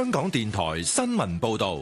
香港電台新聞報道。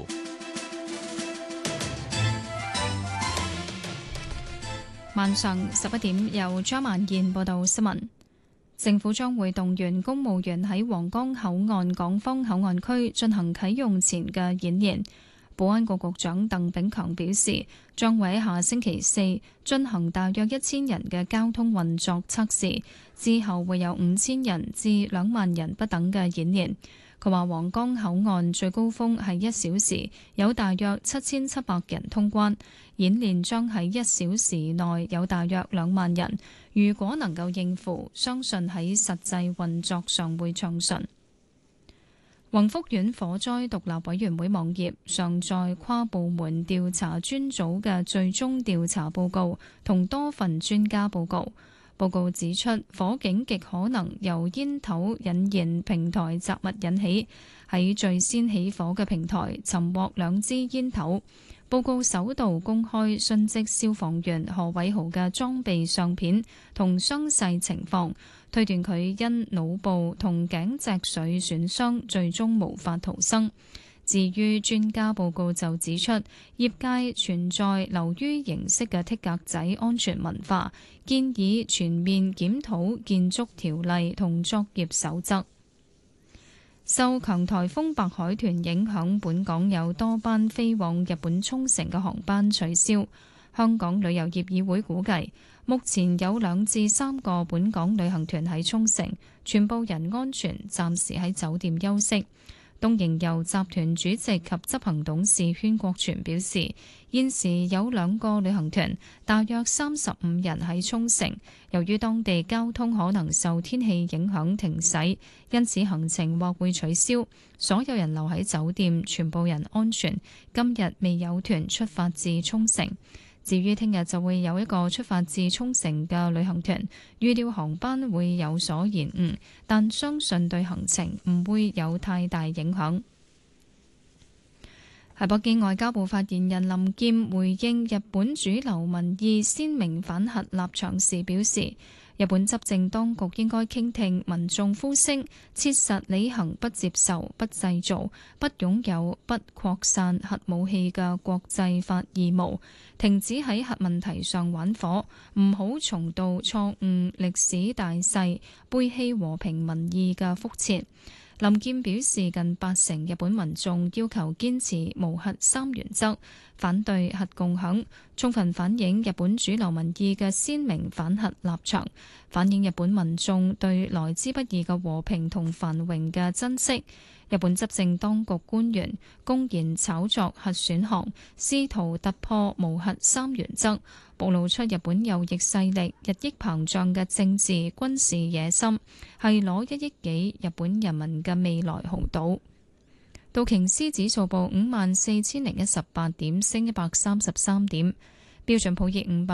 晚上11點，由張曼燕報道新聞。政府將會動員公務員喺皇崗口岸港方口岸區進行啟用前嘅演練。保安局局長鄧炳強表示，將會喺下星期4進行大約1000人嘅交通運作測試，之後會有5000人至2萬人不等嘅演練。佢話皇崗口岸最高峰係1小時，有大約7700人通關，演練將喺1小時內有大約2萬人。如果能夠應付，相信喺實際運作上會暢順。宏福苑火災獨立委員會網頁上載跨部門調查專組嘅最終調查報告同多份專家報告。報告指出，火警極可能由煙頭引燃平台雜物引起，喺最先起火嘅平台尋獲2支煙頭。報告首度公開殉職消防員何偉豪嘅裝備相片同傷勢情況，推斷佢因腦部同頸脊髓損傷，最終無法逃生。至於專家報告就指出，業界存在流於形式嘅剔格仔安全文化，建議全面檢討建築條例同作業守則。受強颱風白海豚影響，本港有多班飛往日本沖繩嘅航班取消。香港旅遊業議會估計，目前有2至3個本港旅行團喺沖繩，全部人安全，暫時喺酒店休息。東瀛遊集團主席及執行董事禤國全表示，現時有2個旅行團，大約35人喺沖繩，由於當地交通可能受天氣影響停駛，因此行程或會取消。所有人留喺酒店，全部人安全。今日未有團出發至沖繩。至於聽日就會有一個出發至沖繩嘅旅行團，預料航班會有所延誤，但相信對行程唔會有太大影響。喺北京，外交部發言人林劍回應日本主流民意鮮明反核立場時表示，日本執政當局應該傾聽民眾呼聲，切實履行不接受、不製造、不擁有、不擴散核武器嘅國際法義務，停止喺核問題上玩火，唔好重蹈錯誤歷史大勢、背棄和平民意嘅覆轍。林劍表示，近80%日本民眾要求堅持無核3原則，反對核共享，充分反映日本主流民意嘅鮮明反核立場，反映日本民眾對來之不易嘅和平同繁榮嘅珍惜。日本執政當局官員公然炒作核選項，試圖突破無核3原則，暴露出日本右翼勢力日益膨脹嘅政治軍事野心，係攞1億幾日本人民嘅未來豪賭。道瓊斯指數報54,018點，升133點；標準普爾500